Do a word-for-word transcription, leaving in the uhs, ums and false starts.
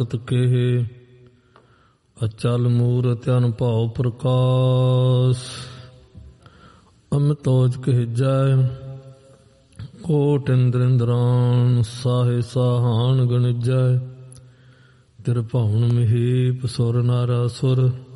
ਕਹੇ ਅਚਲ ਮੂਰਤਿ ਅਨੁਭਉ ਪ੍ਰਕਾਸ਼। ਅਮਿਤੋਜ ਕਹਿਜੈ ਕੋਟ ਇੰਦਰ ਇੰਦਰਾਨ ਸਾਹੇ ਸਾਹਾਨ ਗਣਿਜੈ। ਤਿਰਭਉਨ ਮਹੀਪ ਸੁਰ ਨਾਰਾ ਸੁਰ